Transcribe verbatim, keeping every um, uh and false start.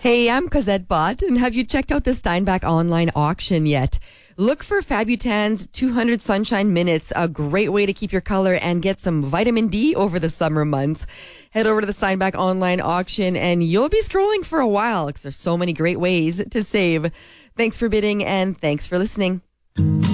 Hey, I'm Cosette Bott, and have you checked out the Steinbach online auction yet? Look for Fabutan's two hundred Sunshine Minutes, a great way to keep your color and get some vitamin D over the summer months. Head over to the Steinbach online auction, and you'll be scrolling for a while because there's so many great ways to save. Thanks for bidding, and thanks for listening.